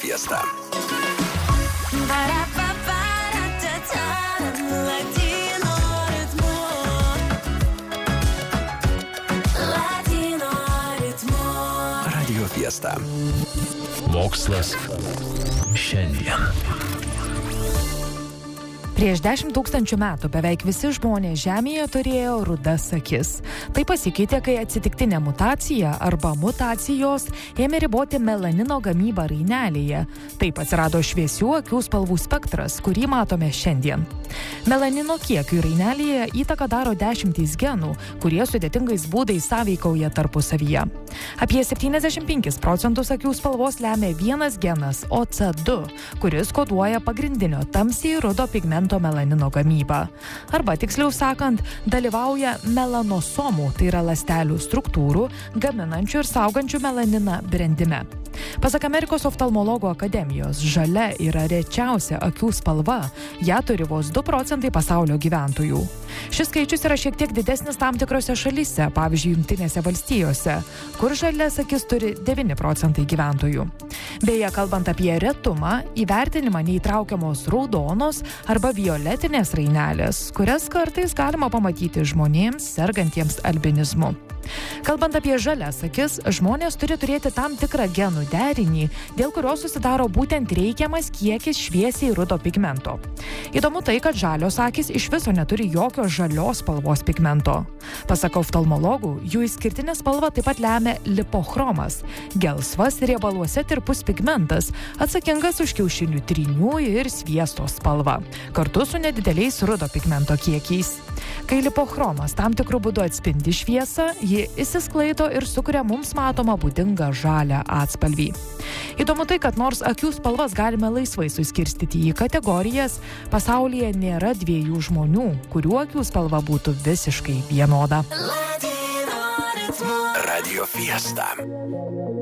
Fiesta. Radio Fiesta. Mokslas šiandien. Prieš 10 000 metų beveik visi žmonės Žemėje turėjo rudas akis. Tai pasikeitė, kai atsitiktinė mutacija arba mutacijos ėmė riboti melanino gamybą rainelėje. Taip atsirado šviesių akių spalvų spektras, kurį matome šiandien. Melanino kiekiui rainelėje įtaką daro 10 genų, kurie sudėtingais būdais sąveikauja tarpusavyje. Apie 75% akių spalvos lemia vienas genas OC2, kuris koduoja pagrindinio tamsiai rudo pigmento melanino gamybą. Arba tiksliau sakant, dalyvauja melanosomų, tai yra ląstelių struktūrų, gaminančių ir saugančių melaniną brendime. Pasak Amerikos oftalmologų akademijos, žalia yra rečiausia akių spalva, ją turi vos 2% pasaulio gyventojų. Šis skaičius yra šiek tiek didesnis tam tikrose šalyse, pavyzdžiui, Jungtinėse valstijose, kur žalias akis turi 9% gyventojų. Beje, kalbant apie retumą, įvertinimą neįtraukiamos raudonos arba violetinės rainelės, kurias kartais galima pamatyti žmonėms sergantiems albinizmu. Kalbant apie žalias akis, žmonės turi turėti tam tikrą genų derinį, dėl kurio susidaro būtent reikiamas kiekis šviesiai rudo pigmento. Įdomu tai, kad žalios akys iš viso neturi jokio žalios spalvos pigmento. Pasak oftalmologų, jų išskirtinę spalvą taip pat lemia lipochromas, gelsvas riebaluose tirpus pigmentas, atsakingas už kiaušinių trynių ir sviesto spalvą, kartu su nedideliais rudo pigmento kiekiais. Kai lipochromas tam tikrų būdų atspindi šviesą, ji išsisklaido ir sukuria mums matomą būdingą žalią atspalvį. Įdomu tai, kad nors akių spalvas galime laisvai suskirstyti į kategorijas, pasaulyje nėra dviejų žmonių, kurių akių spalva būtų visiškai vienoda. Radio Fiesta.